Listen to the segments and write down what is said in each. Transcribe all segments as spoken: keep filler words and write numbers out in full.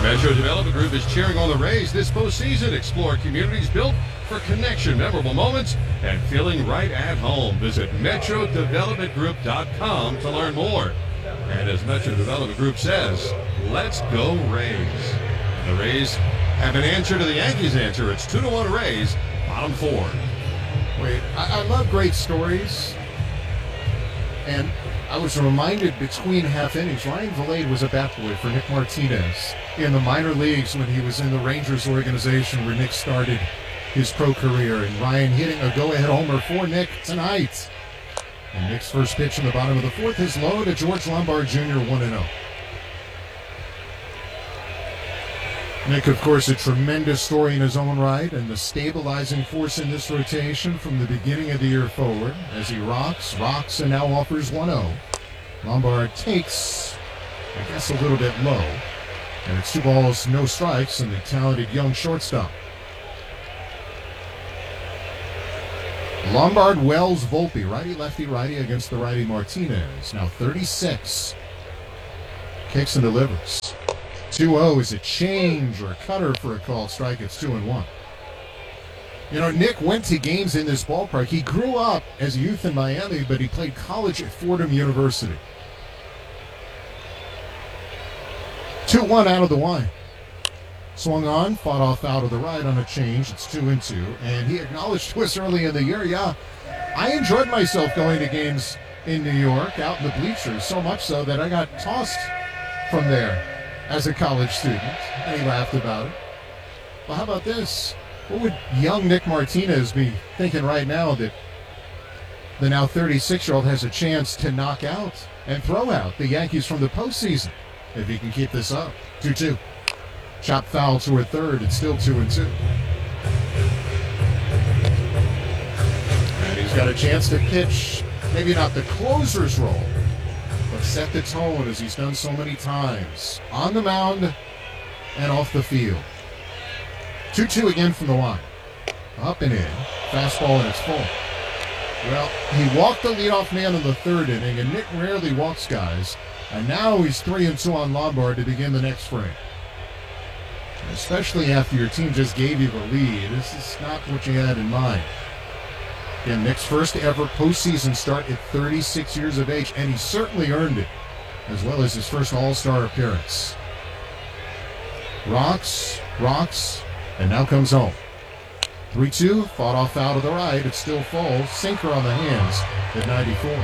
Metro Development Group is cheering on the Rays this postseason. Explore communities built for connection, memorable moments, and feeling right at home. Visit metro development group dot com to learn more. And as Metro Development Group says, let's go Rays. The Rays have an answer to the Yankees' answer. It's two to one Rays, bottom four. Wait, I, I love great stories. And I was reminded between half innings, Ryan Vilade was a bat boy for Nick Martinez in the minor leagues when he was in the Rangers organization where Nick started his pro career. And Ryan hitting a go-ahead homer for Nick tonight. And Nick's first pitch in the bottom of the fourth is low to George Lombard Junior one and oh. Nick, of course, a tremendous story in his own right and the stabilizing force in this rotation from the beginning of the year forward as he rocks, rocks, and now offers one oh. Lombard takes, I guess, a little bit low. And it's two balls, no strikes, and the talented young shortstop. Lombard, Wells, Volpe, righty, lefty, righty against the righty Martinez. Now thirty-six. Kicks and delivers. two oh is a change or a cutter for a called strike. It's two and one. You know, Nick went to games in this ballpark. He grew up as a youth in Miami, but he played college at Fordham University. two one out of the wine. Swung on, fought off out of the right on a change. It's two and two. And he acknowledged to us early in the year, yeah, I enjoyed myself going to games in New York, out in the bleachers, so much so that I got tossed from there as a college student, and he laughed about it. Well, how about this? What would young Nick Martinez be thinking right now that the now thirty-six-year-old has a chance to knock out and throw out the Yankees from the postseason if he can keep this up? two two. Chop foul to a third. It's still two and two. And he's got a chance to pitch, maybe not the closer's role, but set the tone as he's done so many times on the mound and off the field. two two again from the line. Up and in. Fastball and it's full. Well, he walked the leadoff man in the third inning, and Nick rarely walks guys. And now he's three and two on Lombard to begin the next frame. Especially after your team just gave you the lead. This is not what you had in mind. Again, Nick's first ever postseason start at thirty-six years of age, and he certainly earned it, as well as his first All-Star appearance. Rocks, rocks, and now comes home. three two, fought off out of the right. It's still full. Sinker on the hands at ninety-four.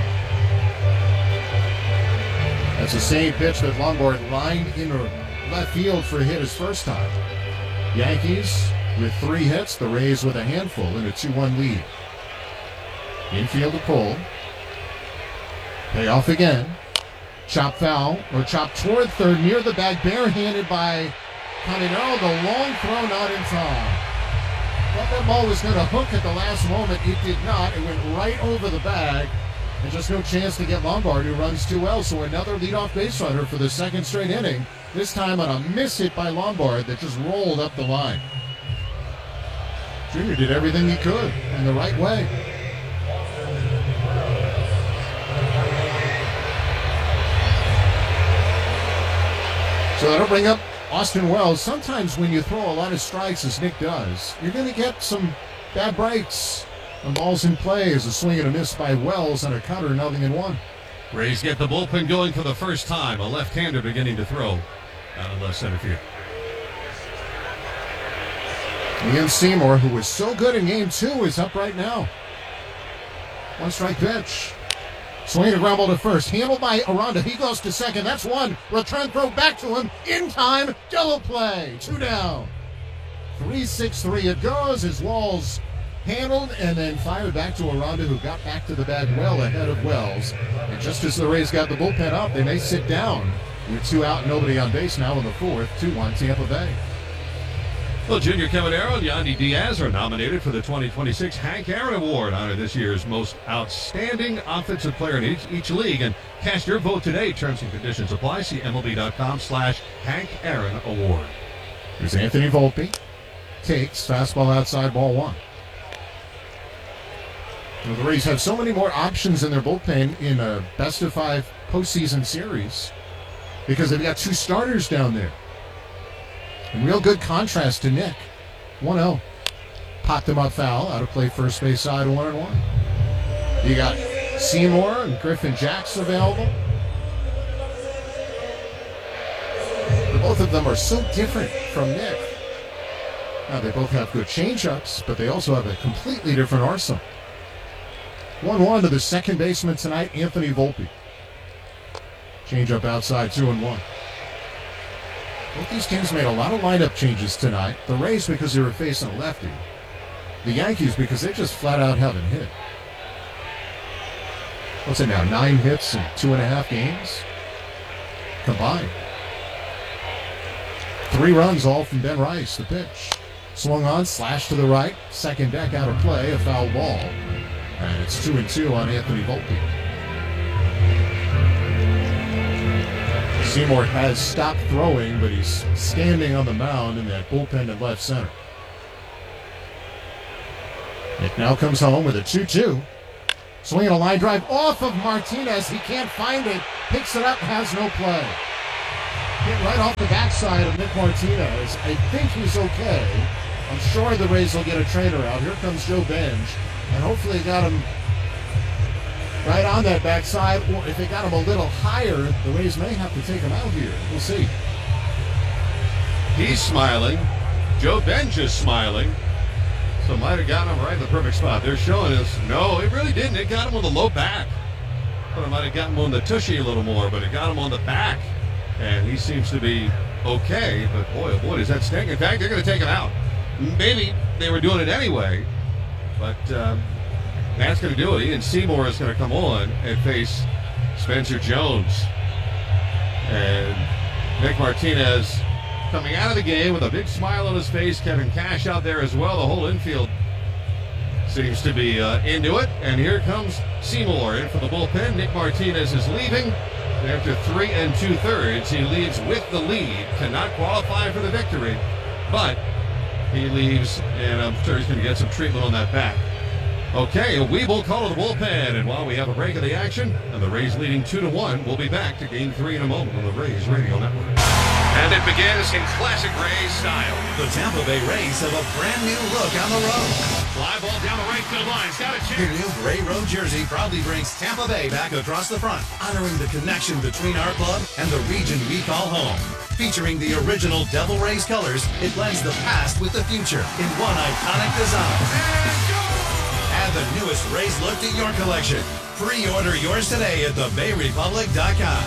That's the same pitch that Lombard lined in left field for a hit his first time. Yankees with three hits, the Rays with a handful in a two one lead. Infield to pull. Payoff again. Chop foul, or chop toward third, near the bag, barehanded by Caminero. The long throw not in time. Thought that ball was going to hook at the last moment. It did not. It went right over the bag. And just no chance to get Lombard, who runs too well. So another leadoff base runner for the second straight inning. This time on a miss hit by Lombard that just rolled up the line. Junior did everything he could in the right way. So that'll bring up Austin Wells. Sometimes when you throw a lot of strikes, as Nick does, you're going to get some bad breaks. And balls in play as a swing and a miss by Wells on a cutter, nothing in one. Rays get the bullpen going for the first time. A left-hander beginning to throw out of left center field. Ian Seymour, who was so good in game two, is up right now. One strike pitch. Swing a ground ball to first. Handled by Aranda. He goes to second. That's one. Return throw back to him. In time. Double play. Two down. three six three it goes as Walls handled and then fired back to Aranda, who got back to the bag well ahead of Wells. And just as the Rays got the bullpen up, they may sit down with two out and nobody on base now in the fourth. two one Tampa Bay. Well, Junior Caminero and Yandy Diaz are nominated for the twenty twenty-six Hank Aaron Award, honor this year's most outstanding offensive player in each, each league. And cast your vote today. Terms and conditions apply. See M L B dot com slash Hank Aaron Award. Here's Anthony Volpe. Takes fastball outside, ball one. Well, the Rays have so many more options in their bullpen in a best of five postseason series because they've got two starters down there. And real good contrast to Nick. one oh. Popped him up foul. Out of play first base side, one and one. You got Seymour and Griffin Jacks available. But both of them are so different from Nick. Now, they both have good change-ups, but they also have a completely different arsenal. one one to the second baseman tonight, Anthony Volpe. Change-up outside, two and one. Both these teams made a lot of lineup changes tonight. The Rays because they were facing a lefty. The Yankees because they just flat out haven't hit. What's it now, nine hits in two and a half games? Combined. Three runs, all from Ben Rice, the pitch. Swung on, slash to the right, second deck out of play, a foul ball. And it's two and two on Anthony Volpe. Seymour has stopped throwing, but he's standing on the mound in that bullpen in left center. Nick now comes home with a two two. Swinging a line drive off of Martinez. He can't find it. Picks it up, has no play. Hit right off the backside of Nick Martinez. I think he's okay. I'm sure the Rays will get a trainer out. Here comes Joe Benj. And hopefully they got him right on that backside. Or if they got him a little higher, the Rays may have to take him out here. We'll see. He's smiling. Joe Benj is smiling. So might have gotten him right in the perfect spot. They're showing us, no, it really didn't. It got him on the low back. But it might have gotten him on the tushy a little more, but it got him on the back. And he seems to be okay. But boy, oh boy, does that stink. In fact, they're going to take him out. Maybe they were doing it anyway. But um, that's going to do it. Ian Seymour is going to come on and face Spencer Jones. And Nick Martinez coming out of the game with a big smile on his face. Kevin Cash out there as well. The whole infield seems to be uh, into it. And here comes Seymour in for the bullpen. Nick Martinez is leaving. After three and two-thirds, he leaves with the lead. Cannot qualify for the victory, but he leaves, and I'm sure he's going to get some treatment on that back. Okay, a Weeble call to the bullpen, and while we have a break of the action, and the Rays leading two to one, we'll be back to Game Three in a moment on the Rays Radio Network. And it begins in classic Rays style. The Tampa Bay Rays have a brand new look on the road. Fly ball down the right field line. It's got a Your chance. new gray road jersey proudly brings Tampa Bay back across the front, honoring the connection between our club and the region we call home. Featuring the original Devil Rays colors, it blends the past with the future in one iconic design. Add the newest Rays look to your collection. Pre-order yours today at the bay republic dot com.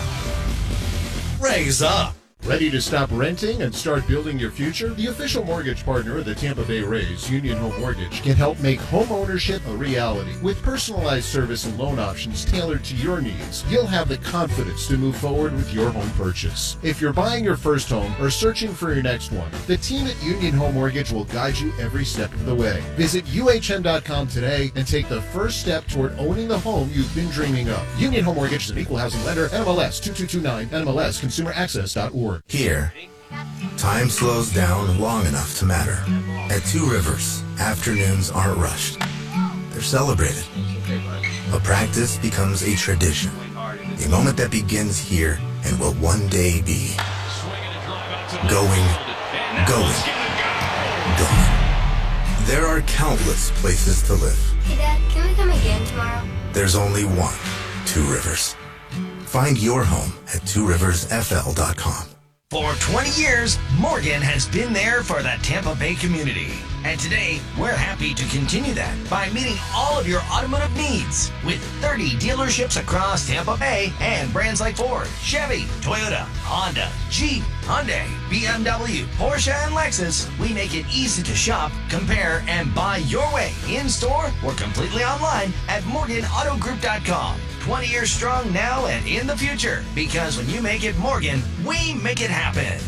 Rays up. Ready to stop renting and start building your future? The official mortgage partner of the Tampa Bay Rays, Union Home Mortgage, can help make home ownership a reality. With personalized service and loan options tailored to your needs, you'll have the confidence to move forward with your home purchase. If you're buying your first home or searching for your next one, the team at Union Home Mortgage will guide you every step of the way. Visit U H M dot com today and take the first step toward owning the home you've been dreaming of. Union Home Mortgage is an equal housing lender, N M L S two two two nine, N M L S consumer access dot org. Here, time slows down long enough to matter. At Two Rivers, afternoons aren't rushed. They're celebrated. A practice becomes a tradition. A moment that begins here and will one day be going, going, gone. There are countless places to live. Hey, Dad, can we come again tomorrow? There's only one Two Rivers. Find your home at two rivers f l dot com. For twenty years, Morgan has been there for the Tampa Bay community. And today, we're happy to continue that by meeting all of your automotive needs with thirty dealerships across Tampa Bay and brands like Ford, Chevy, Toyota, Honda, Jeep, Hyundai, B M W, Porsche, and Lexus. We make it easy to shop, compare, and buy your way in-store or completely online at morgan auto group dot com. twenty years strong now and in the future, because when you make it Morgan, we make it happen.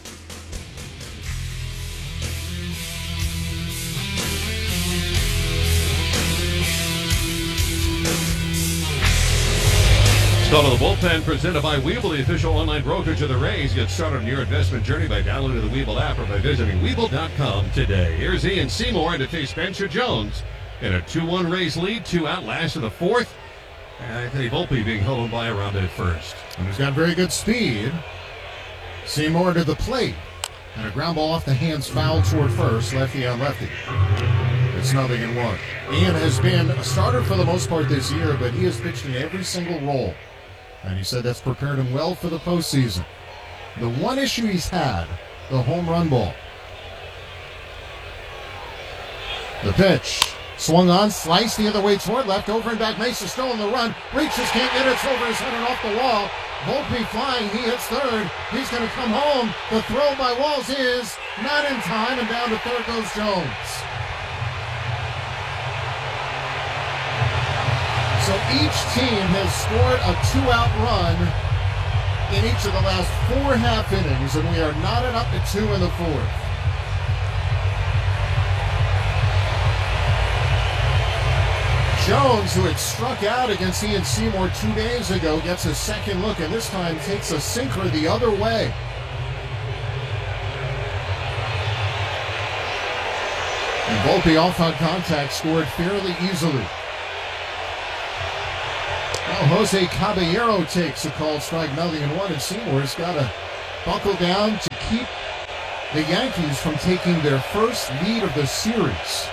Call to the bullpen presented by Weeble, the official online brokerage of the Rays. Get started on your investment journey by downloading the Weeble app or by visiting weeble dot com today. Here's Ian Seymour to face Spencer Jones in a two one Rays lead, two out last of the fourth. Anthony Volpe being held on by around at first. And he's got very good speed. Seymour to the plate. And a ground ball off the hands, foul toward first, lefty on lefty. It's nothing in one. Ian has been a starter for the most part this year, but he has pitched in every single role. And he said that's prepared him well for the postseason. The one issue he's had, the home run ball. The pitch. Swung on, sliced the other way toward left, over and back. Mesa still on the run. Reaches, can't get it. It's over his head and off the wall. Volpe flying. He hits third. He's going to come home. The throw by Walls is not in time, and down to third goes Jones. So each team has scored a two-out run in each of the last four half innings, and we are knotted up at two in the fourth. Jones, who had struck out against Ian Seymour two days ago, gets a second look, and this time takes a sinker the other way. And Volpe off on contact scored fairly easily. Now Jose Caballero takes a called strike, nothing in one, and Seymour's got to buckle down to keep the Yankees from taking their first lead of the series.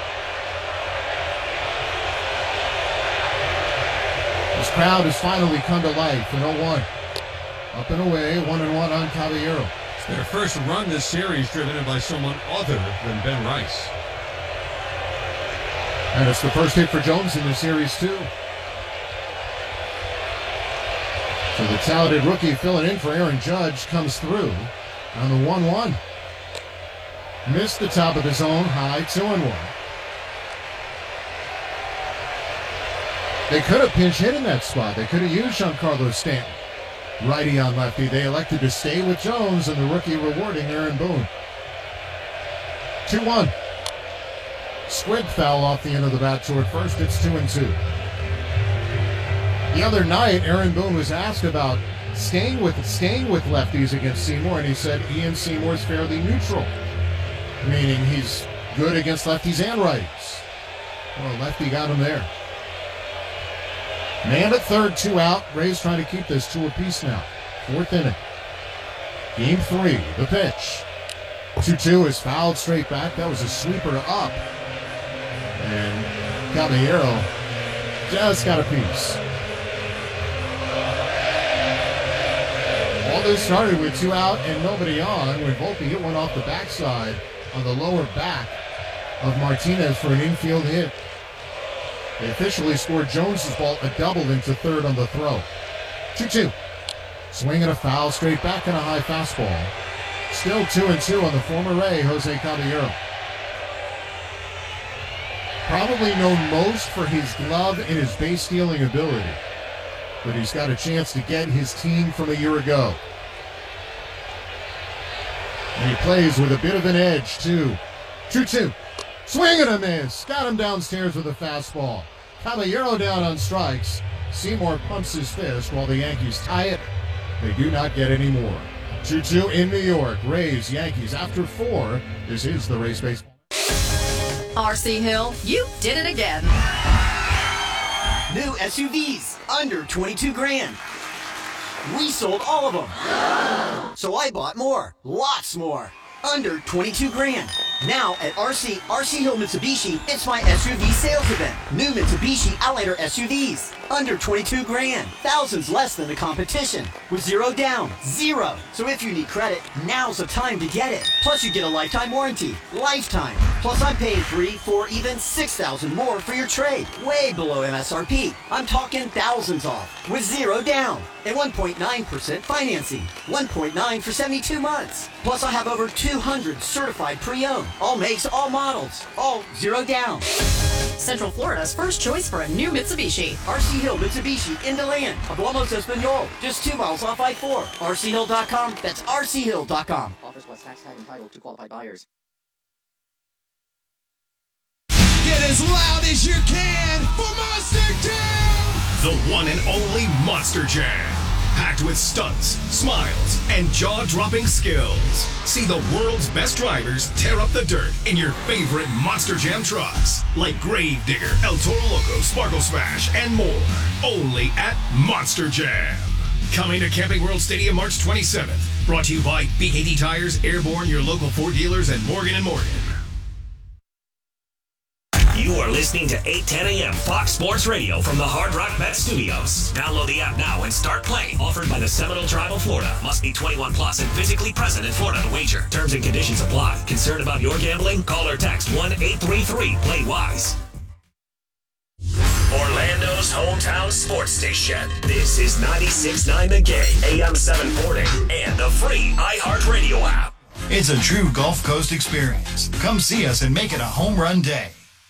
This crowd has finally come to life in oh one. Up and away, one and one on Caballero. It's their first run this series driven in by someone other than Ben Rice. And it's the first hit for Jones in the series, too. So the talented rookie filling in for Aaron Judge comes through on the one one. Missed the top of the zone, high, two and one. They could have pinch hit in that spot. They could have used Giancarlo Stanton. Righty on lefty. They elected to stay with Jones, and the rookie rewarding Aaron Boone. two one. Squid foul off the end of the bat toward first. It's two and two. The other night, Aaron Boone was asked about staying with staying with lefties against Seymour, and he said Ian Seymour's fairly neutral, meaning he's good against lefties and righties. Well, lefty got him there. Man at third, two out. Rays trying to keep this two apiece now. Fourth inning. Game three, the pitch. two two is fouled straight back. That was a sweeper up. And Caballero just got a piece. All this started with two out and nobody on when Volpe hit one off the backside on the lower back of Martinez for an infield hit. They officially scored Jones's ball a double into third on the throw. two two. Swing and a foul straight back and a high fastball. Still two and two on the former Ray, Jose Caballero. Probably known most for his glove and his base stealing ability, but he's got a chance to get his team from a year ago. And he plays with a bit of an edge, too. two two. Swing and a miss. Got him downstairs with a fastball. Caballero down on strikes. Seymour pumps his fist while the Yankees tie it. They do not get any more. two two in New York. Rays, Yankees after four. This is the Rays Baseball. R C Hill, you did it again. New S U Vs, under twenty-two grand. We sold all of them. So I bought more, lots more, under twenty-two grand. Now at R C, R C Hill Mitsubishi, it's my S U V sales event. New Mitsubishi Outlander S U Vs, under twenty-two grand. Thousands less than the competition. With zero down, zero. So if you need credit, now's the time to get it. Plus you get a lifetime warranty, lifetime. Plus I'm paying three, four, even six thousand more for your trade. Way below M S R P. I'm talking thousands off, with zero down. And one point nine percent financing. one point nine for seventy-two months. Plus I have over two hundred certified pre-owned. All makes, all models. All zero down. Central Florida's first choice for a new Mitsubishi. R C Hill Mitsubishi in DeLand. Aguamos Espanol. Just two miles off I four. R C Hill dot com. That's R C Hill dot com. Offers plus tax tag entitled to qualified buyers. Get as loud as you can for Monster Jam! The one and only Monster Jam. Packed with stunts, smiles, and jaw-dropping skills. See the world's best drivers tear up the dirt in your favorite Monster Jam trucks. Like Gravedigger, El Toro Loco, Sparkle Smash, and more. Only at Monster Jam. Coming to Camping World Stadium March twenty-seventh. Brought to you by B K T Tires, Airborne, your local Ford dealers, and Morgan and Morgan. You are listening to eight ten a.m. Fox Sports Radio from the Hard Rock Bet Studios. Download the app now and start playing. Offered by the Seminole Tribe of Florida. Must be twenty-one plus and physically present in Florida to wager. Terms and conditions apply. Concerned about your gambling? Call or text one eight three three play wise. Orlando's hometown sports station. This is ninety-six point nine The Game, A M seven forty, and the free iHeartRadio app. It's a true Gulf Coast experience. Come see us and make it a home run day.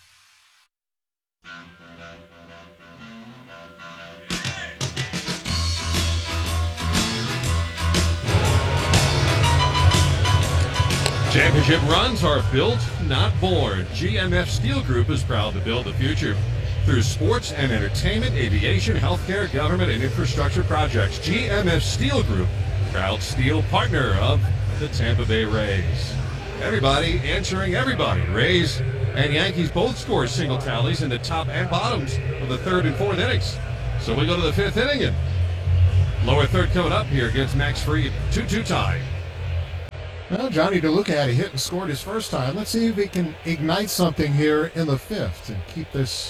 Championship runs are built, not born. G M F Steel Group is proud to build the future. Through sports and entertainment, aviation, healthcare, government, and infrastructure projects, G M F Steel Group, proud steel partner of the Tampa Bay Rays. Everybody answering everybody. Rays and Yankees both score single tallies in the top and bottoms of the third and fourth innings. So we go to the fifth inning, and lower third coming up here against Max Fried. two two tie. Well, Johnny DeLuca had a hit and scored his first time. Let's see if he can ignite something here in the fifth and keep this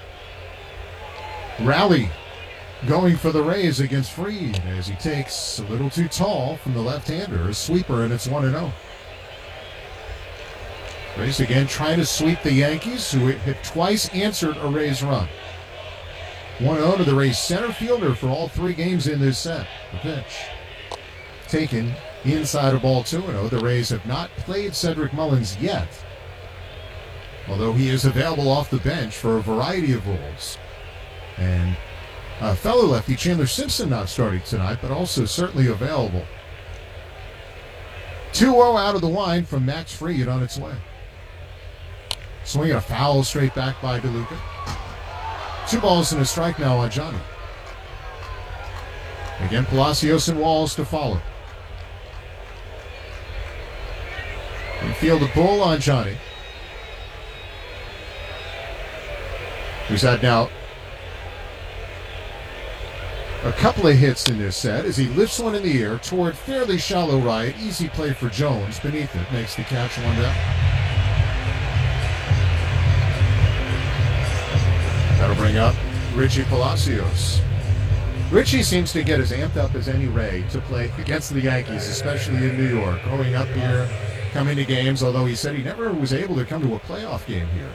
rally going for the Rays against Fried as he takes a little too tall from the left-hander, a sweeper, and it's one and oh. Rays again trying to sweep the Yankees, who had twice answered a Rays run. one oh to the Rays center fielder for all three games in this set. The pitch taken inside a ball two and oh. The Rays have not played Cedric Mullins yet, although he is available off the bench for a variety of roles. And uh, fellow lefty Chandler Simpson not starting tonight, but also certainly available. two oh out of the wind from Max Fried on its way. Swinging a foul straight back by DeLuca. Two balls and a strike now on Johnny. Again, Palacios and Walls to follow. Infield a pull on Johnny, who's had now a couple of hits in this set as he lifts one in the air toward fairly shallow right. Easy play for Jones. Beneath it, makes the catch one down. That'll bring up Richie Palacios. Richie seems to get as amped up as any Ray to play against the Yankees, especially in New York. Growing up here, coming to games, although he said he never was able to come to a playoff game here.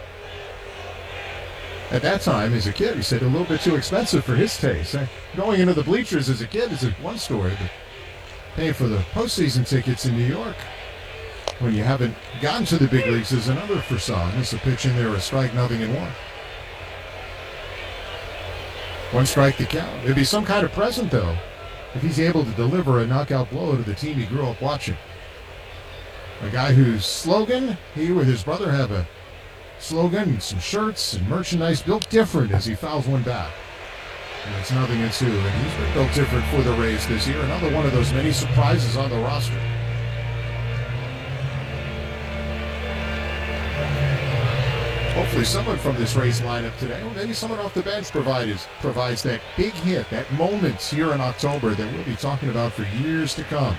At that time, as a kid, he said a little bit too expensive for his taste. Going into the bleachers as a kid is one story, but paying for the postseason tickets in New York when you haven't gotten to the big leagues is another for some. It's a pitch in there, a strike, nothing in one. One strike to count. It'd be some kind of present, though, if he's able to deliver a knockout blow to the team he grew up watching. A guy whose slogan, he with his brother have a slogan and some shirts and merchandise built different as he fouls one back. And it's nothing in two, and he's been built different for the Rays this year. Another one of those many surprises on the roster. Hopefully someone from this Rays lineup today, or maybe someone off the bench provides, provides that big hit, that moment here in October that we'll be talking about for years to come.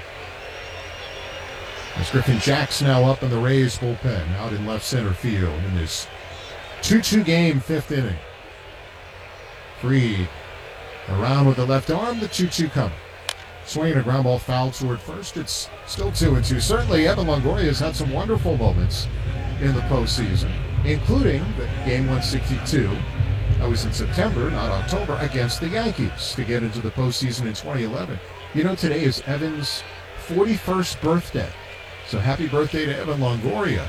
As Griffin Jack's now up in the Rays bullpen, out in left center field in this two two game fifth inning. Fried around with the left arm, the two two coming. Swinging a ground ball foul toward first. It's still two and two. Certainly, Evan Longoria has had some wonderful moments in the postseason, including the game one sixty-two. That was in September, not October, against the Yankees to get into the postseason in twenty eleven. You know, today is Evan's forty-first birthday. So happy birthday to Evan Longoria.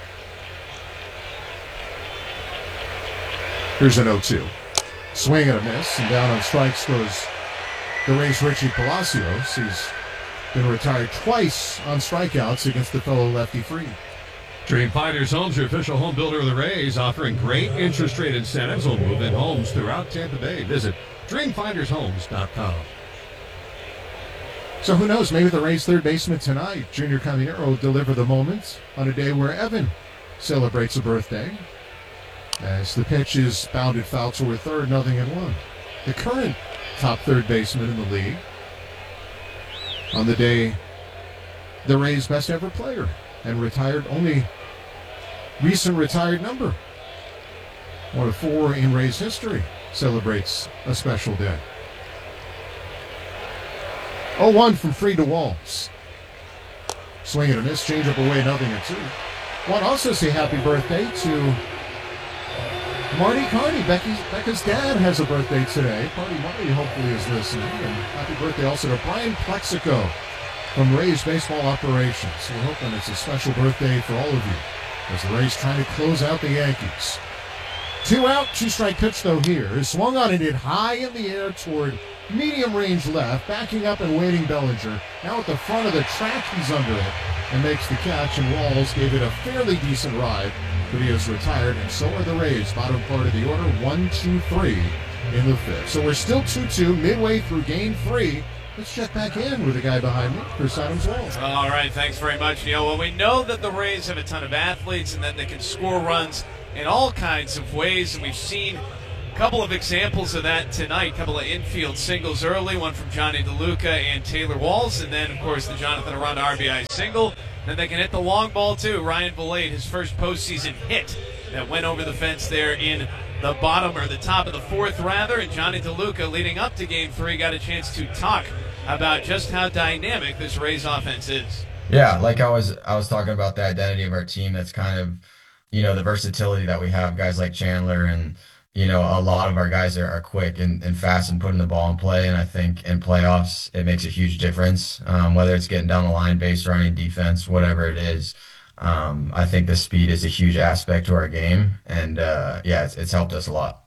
Here's an oh two. Swing and a miss, and down on strikes goes the Rays' Richie Palacios. He's been retired twice on strikeouts against the fellow lefty Fried. Dream Finders Homes, your official home builder of the Rays, offering great interest rate incentives on move-in homes throughout Tampa Bay. Visit dream finders homes dot com. So who knows, maybe the Rays' third baseman tonight, Junior Caminero, will deliver the moment on a day where Evan celebrates a birthday. As the pitch is bounded foul toward third, nothing in one. The current top third baseman in the league on the day the Rays' best ever player and retired, only recent retired number, one of four in Rays history, celebrates a special day. oh one from Fried to Walls. Swing and a miss, change up away, nothing at two. Want to also say happy birthday to Marty Carney. Becky's, Becca's dad has a birthday today. Party Marty hopefully is listening. And happy birthday also to Brian Plexico from Rays Baseball Operations. We're hoping it's a special birthday for all of you as the Rays trying to close out the Yankees. Two out, two strike pitch though here. Is swung on and hit high in the air toward medium range left, backing up and waiting Bellinger. Now at the front of the track, he's under it and makes the catch, and Walls gave it a fairly decent ride, but he is retired, and so are the Rays. Bottom part of the order, one, two, three in the fifth. So we're still two two midway through game three. Let's check back in with the guy behind me, Chris Adams-Walls. All right, thanks very much, Neil. Well, we know that the Rays have a ton of athletes and that they can score runs in all kinds of ways, and we've seen a couple of examples of that tonight. A couple of infield singles early, one from Johnny DeLuca and Taylor Walls, and then, of course, the Jonathan Aranda R B I single. Then they can hit the long ball, too. Ryan Vilade, his first postseason hit that went over the fence there in the bottom, or the top of the fourth, rather. And Johnny DeLuca, leading up to Game three, got a chance to talk about just how dynamic this Rays offense is. Yeah, like I was I was talking about the identity of our team. That's kind of, you know, the versatility that we have. Guys like Chandler and, you know, a lot of our guys are, are quick and, and fast and putting the ball in play. And I think in playoffs, it makes a huge difference, um, whether it's getting down the line, base running, defense, whatever it is. Um, I think the speed is a huge aspect to our game. And, uh, yeah, it's, it's helped us a lot.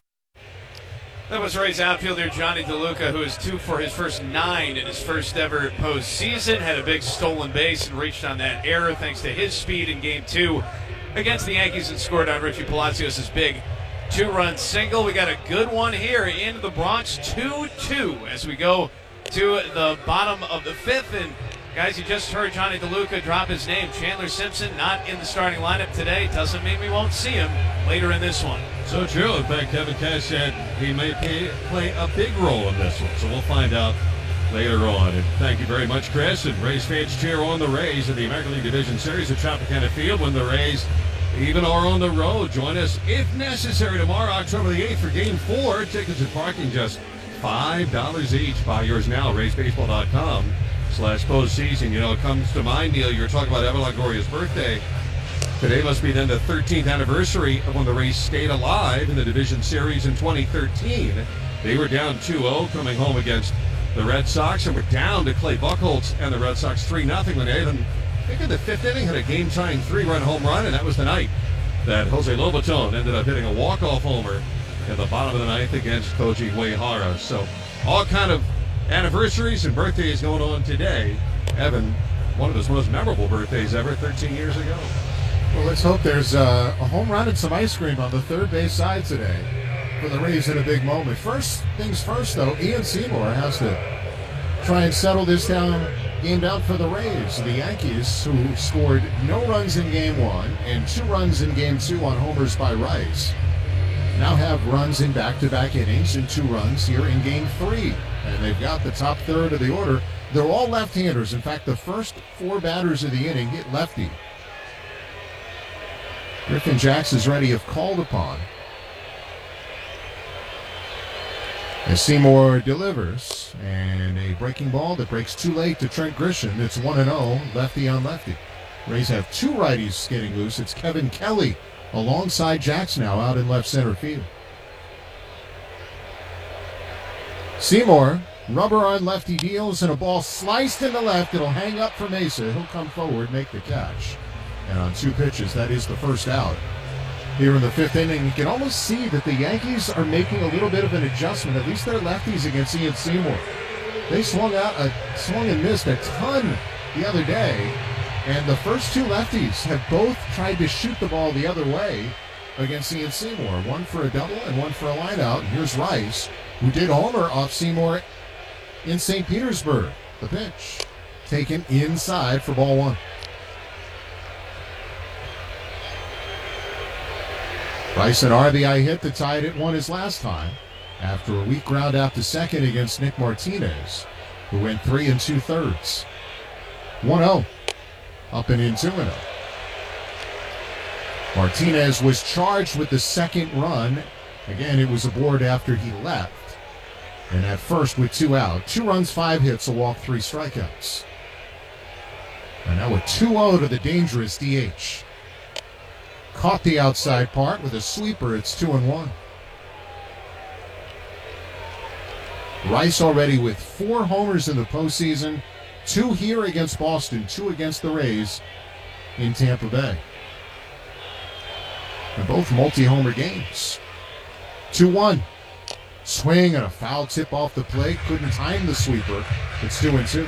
That was Rays outfielder Johnny DeLuca, who is two for his first nine in his first ever postseason. Had a big stolen base and reached on that error thanks to his speed in Game two against the Yankees and scored on Richie Palacios' big two-run single. We got a good one here in the Bronx, two two, as we go to the bottom of the fifth. And guys, you just heard Johnny DeLuca drop his name. Chandler Simpson not in the starting lineup today. Doesn't mean we won't see him later in this one. So true. In fact, Kevin Cash said he may pay, play a big role in this one. So we'll find out later on. And thank you very much, Chris. And Rays fans cheer on the Rays in the American League Division Series at Tropicana Field when the Rays even are on the road. Join us, if necessary, tomorrow, October the eighth, for Game four. Tickets and parking just five dollars each. Buy yours now, rays baseball dot com slash postseason. You know, it comes to mind, Neil, you were talking about Evan Longoria's birthday. Today must be then the thirteenth anniversary of when the Rays stayed alive in the Division Series in twenty thirteen. They were down two oh coming home against the Red Sox, and were down to Clay Buchholz and the Red Sox three nothing when they, I think in the fifth inning, had a game-tying three-run home run, and that was the night that Jose Lobaton ended up hitting a walk-off homer in the bottom of the ninth against Koji Uehara. So all kind of anniversaries and birthdays going on today. Evan, one of his most memorable birthdays ever, thirteen years ago. Well, let's hope there's uh, a home run and some ice cream on the third base side today for the Rays in a big moment. First things first, though, Ian Seymour has to try and settle this down, game down for the Rays. The Yankees, who scored no runs in game one and two runs in game two on homers by Rice, now have runs in back-to-back innings and two runs here in game three. And they've got the top third of the order. They're all left-handers. In fact, the first four batters of the inning hit lefty. Griffin Jax is ready if called upon. As Seymour delivers, and a breaking ball that breaks too late to Trent Grisham. It's one and oh, lefty on lefty. Rays have two righties getting loose. It's Kevin Kelly alongside Jax now out in left center field. Seymour, rubber on lefty deals, and a ball sliced into left. It'll hang up for Mesa. He'll come forward, make the catch. And on two pitches, that is the first out. Here in the fifth inning, you can almost see that the Yankees are making a little bit of an adjustment. At least they're lefties against Ian Seymour. They swung out, a, swung and missed a ton the other day, and the first two lefties have both tried to shoot the ball the other way against Ian Seymour. One for a double and one for a lineout. Here's Rice, who did homer off Seymour in Saint Petersburg. The pitch taken inside for ball one. Rice, an R B I hit that tied it one his last time after a weak ground out to second against Nick Martinez, who went three and two thirds. one oh. Up and in two and oh. Martinez was charged with the second run. Again, it was aboard after he left. And at first with two out. Two runs, five hits, a walk, three strikeouts. And now a two oh to the dangerous D H. Caught the outside part with a sweeper. It's two and one. Rice already with four homers in the postseason. Two here against Boston, two against the Rays in Tampa Bay. And both multi-homer games. two one. Swing and a foul tip off the plate. Couldn't time the sweeper. It's two and two.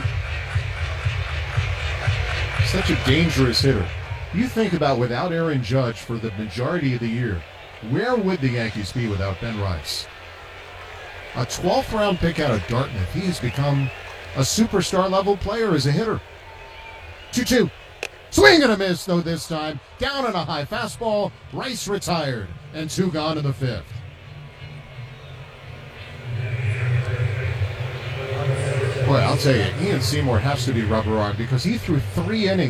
Such a dangerous hitter. You think about without Aaron Judge for the majority of the year, where would the Yankees be without Ben Rice? A twelfth round pick out of Dartmouth. He has become a superstar level player as a hitter. two two. Swing and a miss, though, this time. Down on a high fastball. Rice retired. And two gone in the fifth. Boy, I'll tell you, Ian Seymour has to be rubber armed because he threw three innings.